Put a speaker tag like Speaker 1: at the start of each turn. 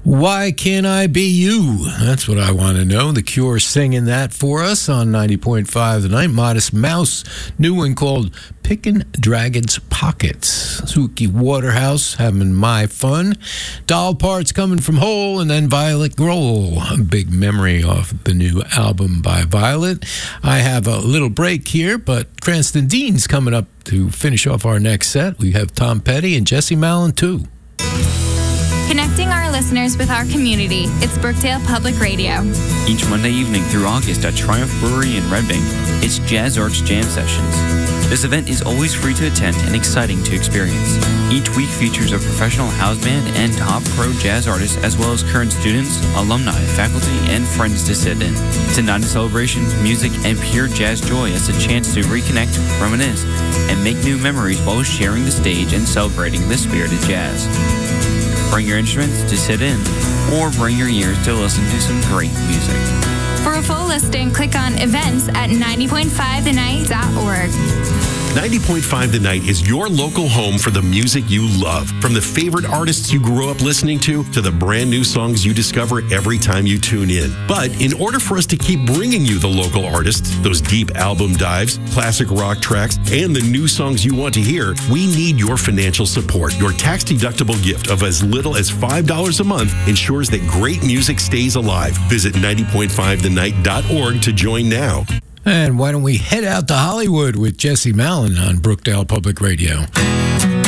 Speaker 1: Why Can't I Be You? That's what I want to know. The Cure singing that for us on 90.5 The Night. Modest Mouse, new one called Pickin' Dragon's Pockets. Suki Waterhouse having my fun. Doll Parts coming from Hole, and then Violet Grohl. A big memory off the new album by Violet. I have a little break here, but Cranston Dean's coming up to finish off our next set. We have Tom Petty and Jesse Malin too.
Speaker 2: Connecting our listeners with our community, it's Brookdale Public Radio.
Speaker 3: Each Monday evening through August at Triumph Brewery in Red Bank, it's Jazz Arts Jam Sessions. This event is always free to attend and exciting to experience. Each week features a professional house band and top pro jazz artists, as well as current students, alumni, faculty, and friends to sit in. It's a night of celebration, music, and pure jazz joy as a chance to reconnect, reminisce, and make new memories while sharing the stage and celebrating the spirit of jazz. Bring your instruments to sit in, or bring your ears to listen to some great music.
Speaker 2: For a full listing, click on events at 90.5thenight.org.
Speaker 4: 90.5 The Night is your local home for the music you love. From the favorite artists you grew up listening to the brand new songs you discover every time you tune in. But in order for us to keep bringing you the local artists, those deep album dives, classic rock tracks, and the new songs you want to hear, we need your financial support. Your tax-deductible gift of as little as $5 a month ensures that great music stays alive. Visit 90.5thenight.org to join now.
Speaker 1: And why don't we head out to Hollywood with Jesse Malin on Brookdale Public Radio.